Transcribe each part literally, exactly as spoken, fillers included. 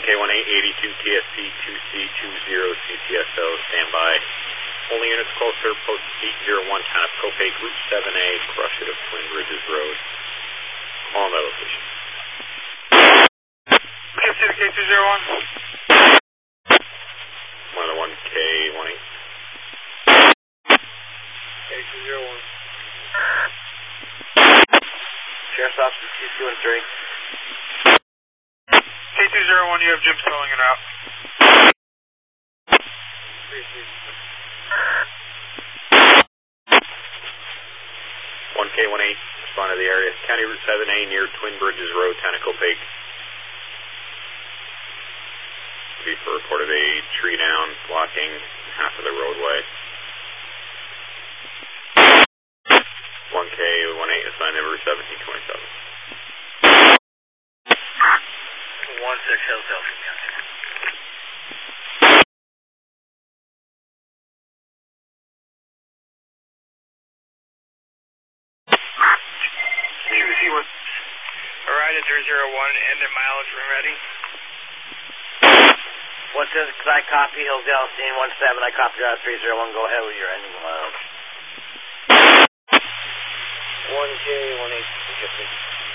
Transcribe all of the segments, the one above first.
one K eighteen eighty-two T S C two C two zero C C S O, standby. Only units closer, post eight zero one, Town of Copac, Route seven A, crush it of Twin Bridges Road. On that location. K F C to K two zero one. one oh one K eighteen. K two zero one. Sheriff's Officer two two one three. K two zero one, you have Jim towing it out. one K eighteen, respond to the area. County Route seven A near Twin Bridges Road, Town of Copac. Be for report of a tree down, blocking half of the roadway. one K eighteen, assigned number seventeen twenty-seven. one six Philadelphia County. Q C one. Alright, at three zero one, end at mileage when ready. One says, I copy Hillsdale, scene one seven, I copy out three zero one, go ahead with your ending mileage. one K eighteen.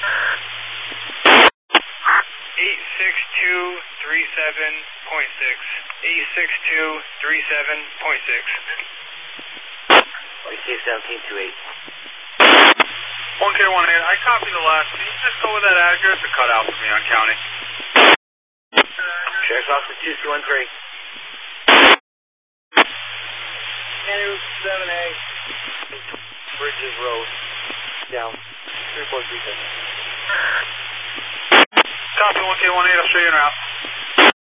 eight six two three seven point six. eight six two three seven point six. We see seventeen two eight. one K eighteen, I copy the last. Can you just go with that address and cut out for me on county? Sheriff's Officer two two one three. County Route seven A. Bridges Road. Down. three four three seven. Copy one K eighteen, I'll show you now.